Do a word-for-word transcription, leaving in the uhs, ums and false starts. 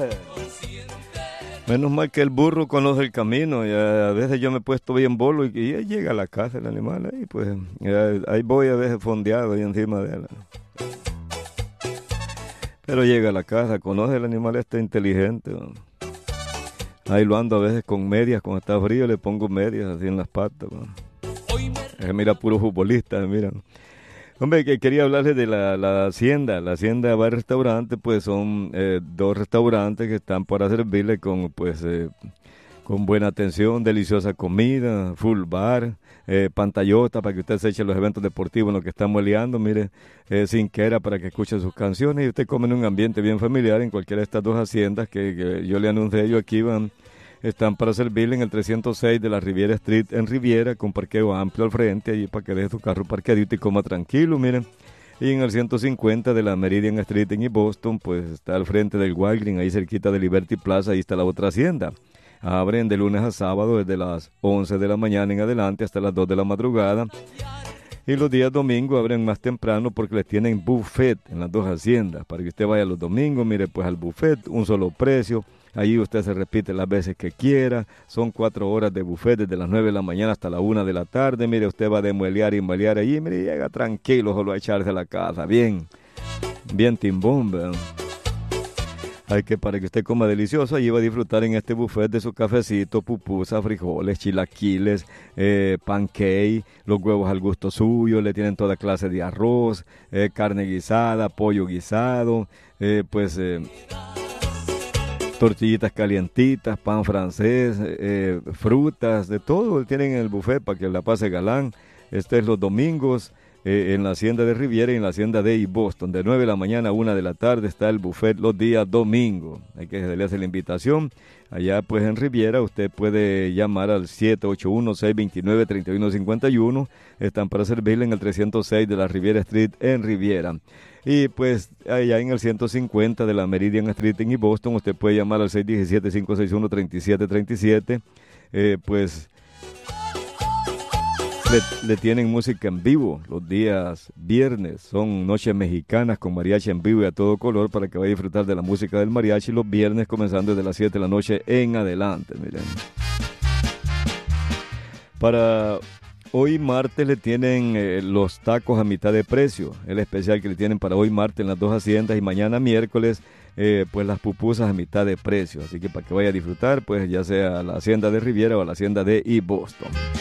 Menos mal que el burro conoce el camino, y a, a veces yo me he puesto bien bolo y, y llega a la casa el animal ahí, pues ya, ahí voy a veces fondeado ahí encima de él. Pero llega a la casa, conoce el animal este inteligente, ¿no? Ahí lo ando a veces con medias, cuando está frío le pongo medias así en las patas, ¿no? Eh, mira, puro futbolista, mira. Hombre, que quería hablarles de la, la hacienda. La hacienda Bar Restaurante, pues son eh, dos restaurantes que están para servirle con, pues, eh, con buena atención, deliciosa comida, full bar, eh, pantallota para que usted se eche los eventos deportivos en los que estamos liando, mire, eh, cinquera para que escuche sus canciones y usted come en un ambiente bien familiar en cualquiera de estas dos haciendas que, que yo le anuncié. Yo aquí van. Están para servirle en el trescientos seis de la Riviera Street en Riviera, con parqueo amplio al frente, allí para que deje su carro parqueadito y coma tranquilo, miren. Y en el ciento cincuenta de la Meridian Street en Boston, pues está al frente del Walgreens, ahí cerquita de Liberty Plaza, ahí está la otra hacienda. Abren de lunes a sábado desde las once de la mañana en adelante hasta las dos de la madrugada. Y los días domingos abren más temprano porque les tienen buffet en las dos haciendas. Para que usted vaya los domingos, mire, pues al buffet, un solo precio. Allí usted se repite las veces que quiera. Son cuatro horas de buffet desde las nueve de la mañana hasta la una de la tarde. Mire, usted va a demuelear y muelear allí. Mire, llega tranquilo solo a echarse a la casa. Bien, bien timbón, ¿verdad? Hay que para que usted coma delicioso, allí va a disfrutar en este buffet de su cafecito, pupusa, frijoles, chilaquiles, eh, pancake, los huevos al gusto suyo, le tienen toda clase de arroz, eh, carne guisada, pollo guisado, eh, pues eh, tortillitas calientitas, pan francés, eh, frutas, de todo tienen en el buffet para que la pase galán. Este es los domingos. Eh, en la hacienda de Riviera y en la hacienda de Boston, de nueve de la mañana a una de la tarde está el buffet los días domingos. Hay que le hace la invitación. Allá pues en Riviera usted puede llamar al siete ocho uno, seis dos nueve, tres uno cinco uno. Están para servirle en el trescientos seis de la Riviera Street en Riviera. Y pues allá en el ciento cincuenta de la Meridian Street en Boston usted puede llamar al seis uno siete, cinco seis uno, tres siete tres siete. Eh, pues Le, le tienen música en vivo los días viernes, son noches mexicanas con mariachi en vivo y a todo color para que vaya a disfrutar de la música del mariachi los viernes comenzando desde las siete de la noche en adelante, miren. Para hoy martes le tienen eh, los tacos a mitad de precio, el especial que le tienen para hoy martes en las dos haciendas y mañana miércoles eh, pues las pupusas a mitad de precio, así que para que vaya a disfrutar pues ya sea la hacienda de Riviera o la hacienda de Boston.